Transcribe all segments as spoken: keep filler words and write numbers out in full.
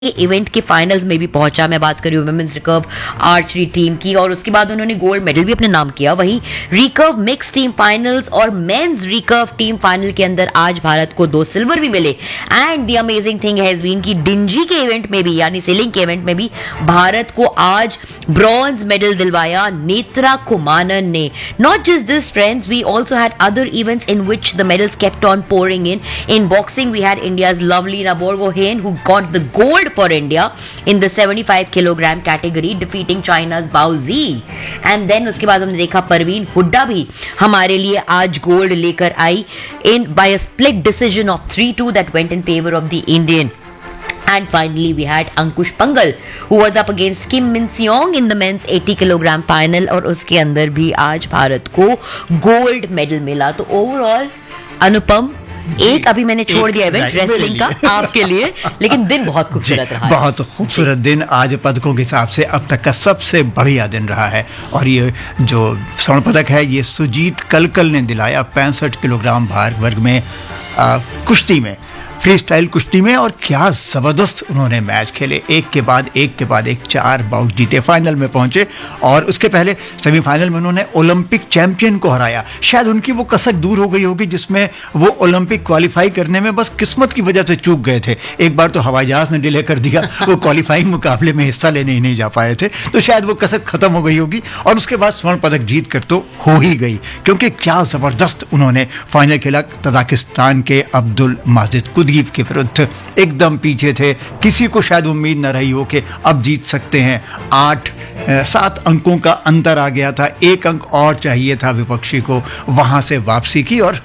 Event के finals में भी पहुंचा। मैं बात कर रही हूँ वुमेन्स रिकर्व आर्चरी टीम की, और उसके बाद उन्होंने गोल्ड मेडल भी अपने नाम किया। वहीं रिकर्व मिक्स टीम फाइनल्स और मेंस रिकर्व टीम फाइनल के अंदर आज भारत को दो सिल्वर भी मिले। And the amazing thing has been कि डिंजी के इवेंट में भी, यानी सेलिंग के इवेंट में भी भारत को आज ब्रॉन्ज मेडल दिलवाया नेत्रा कुमानन ने। Not just this friends, we also had other events in which the medals kept on pouring in. In boxing, we had India's Lovelina Borgohain who got the gold for India in the seventy-five kilogram category, defeating China's Bao Zi. And then उसके बाद हमने देखा परवीन हुड्डा भी हमारे लिए आज gold लेकर आई in by a split decision of three two that went in favor of the Indian. And finally, we had Ankush Pangal, who was up against Kim Min Seong in the men's eighty kilogram final, और उसके अंदर भी आज भारत को gold medal मिला। तो overall अनुपम, एक अभी मैंने छोड़ दिया इवेंट रेसलिंग का आपके लिए, लेकिन दिन बहुत खूबसूरत रहा। बहुत खूबसूरत दिन, आज पदकों के हिसाब से अब तक का सबसे बढ़िया दिन रहा है। और ये जो स्वर्ण पदक है ये सुजीत कलकल ने दिलाया पैंसठ किलोग्राम भार वर्ग में आ, कुश्ती में, फ्री स्टाइल कुश्ती में। और क्या जबरदस्त उन्होंने मैच खेले, एक के बाद एक के बाद एक चार बाउट जीते, फाइनल में पहुंचे। और उसके पहले सेमीफाइनल में उन्होंने ओलंपिक चैंपियन को हराया। शायद उनकी वो कसक दूर हो गई होगी जिसमें वो ओलंपिक क्वालिफाई करने में बस किस्मत की वजह से चूक गए थे। एक बार तो हवाई जहाज ने डिले कर दिया, वो क्वालिफाइंग मुकाबले में हिस्सा लेने ही नहीं जा पाए थे, तो शायद वो कसक खत्म हो गई होगी। और उसके बाद स्वर्ण पदक जीत कर तो हो ही गई, क्योंकि क्या जबरदस्त उन्होंने फाइनल खेला तजाकिस्तान के अब्दुल माजिद कुदीफ के विरुद्ध। एकदम पीछे थे, किसी को शायद उम्मीद न रही हो कि अब जीत सकते हैं। आठ सात अंकों का अंतर आ गया था, एक अंक और चाहिए था विपक्षी को, वहां से वापसी की और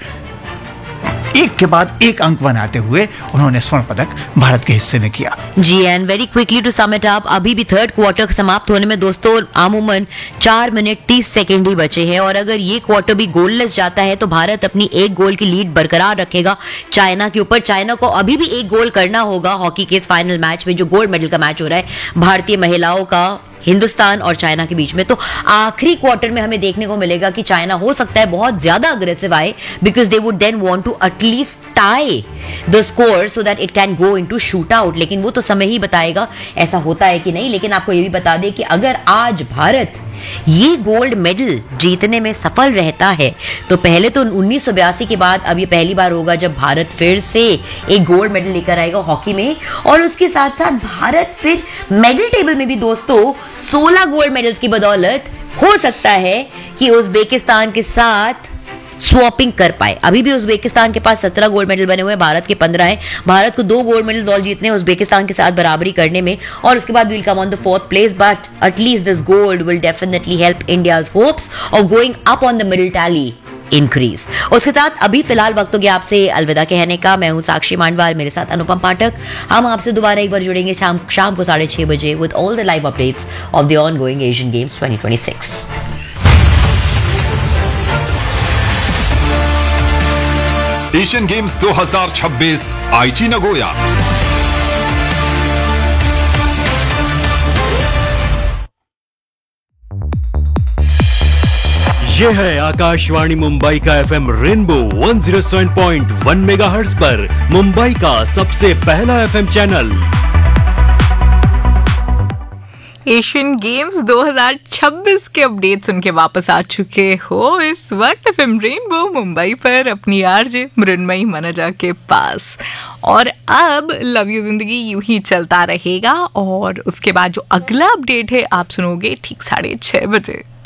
एक के बाद एक अंक बनाते हुए उन्होंने स्वर्ण पदक भारत के हिस्से में किया। जी, and very quickly to some it up, अभी भी थर्ड क्वार्टर समाप्त होने में दोस्तों आमूमन चार मिनट तीस सेकेंड ही बचे हैं, और अगर ये क्वार्टर भी गोललेस जाता है तो भारत अपनी एक गोल की लीड बरकरार रखेगा चाइना के ऊपर। चाइना को अभी भी एक गोल करना होगा हॉकी के इस फाइनल मैच में, जो गोल्ड मेडल का मैच हो रहा है भारतीय महिलाओं का हिंदुस्तान और चाइना के बीच में। तो आखिरी क्वार्टर में हमें देखने को मिलेगा कि चाइना हो सकता है बहुत ज्यादा अग्रेसिव आए, because they would then want to at least tie the score so that it can go into shoot out. लेकिन वो तो समय ही बताएगा ऐसा होता है कि नहीं। लेकिन आपको ये भी बता दें कि अगर आज भारत ये गोल्ड मेडल जीतने में सफल रहता है तो पहले तो उन्नीस सौ बयासी के बाद अब ये पहली बार होगा जब भारत फिर से एक गोल्ड मेडल लेकर आएगा हॉकी में। और उसके साथ साथ भारत फिर मेडल टेबल में भी दोस्तों सोलह गोल्ड मेडल्स की बदौलत हो सकता है कि उज़्बेकिस्तान के साथ स्वॉपिंग कर पाए। अभी भी उज़्बेकिस्तान के पास सत्रह गोल्ड मेडल बने हुए हैं, भारत के पंद्रह हैं। भारत को दो गोल्ड मेडल दौड़ जीतने उज़्बेकिस्तान के साथ बराबरी करने में, और उसके बाद will come on the fourth place. But at least this gold will definitely help India's hopes of going up on the medal tally increase. उसके साथ अभी फिलहाल वक्त हो गया आपसे अलविदा कहने का। मैं हूं साक्षी मांडवाल, मेरे साथ अनुपम पाठक। हम आपसे दोबारा एक बार जुड़ेंगे शाम शाम को साढ़े छह बजे with all the live updates of the on going Asian games twenty twenty six. Asian games दो हज़ार छब्बीस आईची नगोया। ये है आकाशवाणी मुंबई का एफएम रेनबो एक सौ सात पॉइंट एक मेगाहर्ट्ज पर मुंबई का सबसे पहला एफएम चैनल। एशियन गेम्स दो हज़ार छब्बीस के अपडेट सुन के वापस आ चुके हो इस वक्त एफएम रेनबो मुंबई पर अपनी आरजे मृण्मयी मनजा के पास। और अब लव यू जिंदगी यूं ही चलता रहेगा, और उसके बाद जो अगला अपडेट है आप सुनोगे ठीक साढ़े छह बजे।